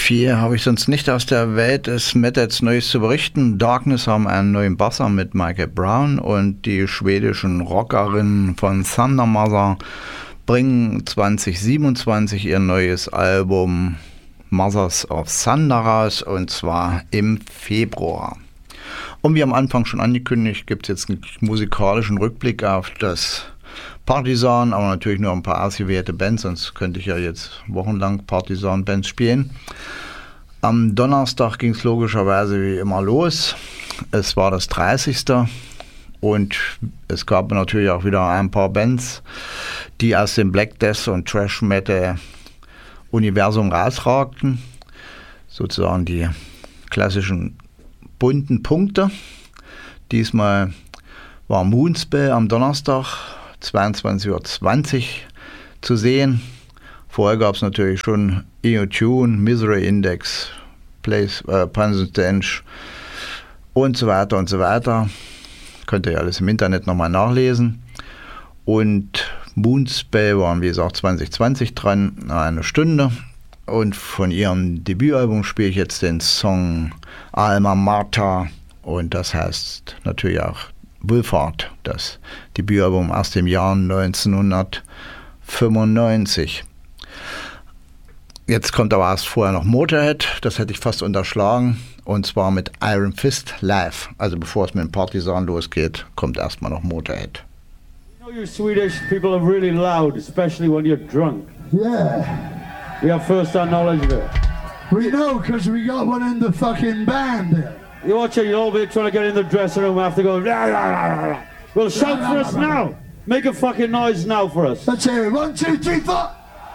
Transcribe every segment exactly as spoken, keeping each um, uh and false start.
Viel habe ich sonst nicht aus der Welt des Metals Neues zu berichten. Darkness haben einen neuen Basser mit Michael Brown und die schwedischen Rockerinnen von Thunder Mother bringen zwanzig siebenundzwanzig ihr neues Album Mothers of Thunder raus, und zwar im Februar. Und wie am Anfang schon angekündigt, gibt es jetzt einen musikalischen Rückblick auf das Partisan, aber natürlich nur ein paar ausgewählte Bands, sonst könnte ich ja jetzt wochenlang Partisan-Bands spielen. Am Donnerstag ging es logischerweise wie immer los. Es war das dreißigste und es gab natürlich auch wieder ein paar Bands, die aus dem Black Death und Thrash Metal Universum rausragten. Sozusagen die klassischen bunten Punkte. Diesmal war Moonspell am Donnerstag zweiundzwanzig Uhr zwanzig zu sehen. Vorher gab es natürlich schon E O Tune, Misery Index, Place, äh, Punch Stench und so weiter und so weiter. Könnt ihr alles im Internet nochmal nachlesen. Und Moonspell waren wie gesagt zwanzig zwanzig dran, eine Stunde. Und von ihrem Debütalbum spiele ich jetzt den Song Alma Mater, und das heißt natürlich auch Wohlfahrt, das Debütalbum aus dem Jahr neunzehnhundertfünfundneunzig. Jetzt kommt aber erst vorher noch Motorhead, das hätte ich fast unterschlagen, und zwar mit Iron Fist live. Also bevor es mit dem Partisan losgeht, kommt erstmal noch Motorhead. You know you Swedish people are really loud, especially when you're drunk. Yeah. We have first-hand knowledge of it. We know because we got one in the fucking band there. You watch it, you'll all be trying to get in the dressing room after going. Rah, rah, rah, rah. Well, shout for us now. Make a fucking noise now for us. Let's hear it. One, two, three, four.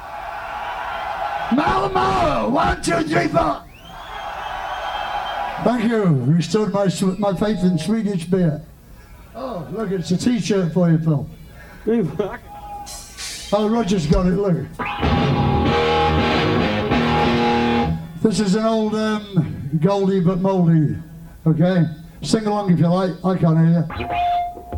Malmo. One, two, three, four. Thank you. Restored my my faith in Swedish beer. Oh, look, it's a T-shirt for you, Phil. Oh, Roger's got it. Look. This is an old um, Goldie but mouldy. Okay, sing along if you like. I can't hear you.